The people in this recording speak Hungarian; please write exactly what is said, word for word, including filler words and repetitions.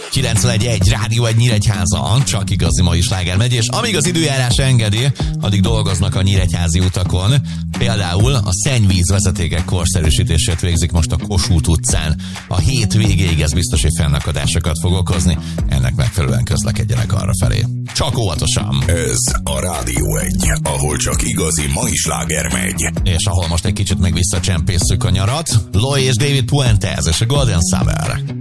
kilencvenegy egy Rádió egy Nyíregyháza, csak igazi mai sláger megy, és amíg az időjárás engedi, addig dolgoznak a nyíregyházi utakon. Például a szennyvíz vezetékek korszerűsítését végzik most a Kossuth utcán. A hét végéig ez biztos, hogy fennakadásokat fog okozni, ennek megfelelően közlekedjenek arra felé. Csak óvatosan! Ez a Rádió egy, ahol csak igazi mai sláger megy. És ahol most egy kicsit még visszacsempészük a nyarat, Loy és David Puentes és a Golden Summer.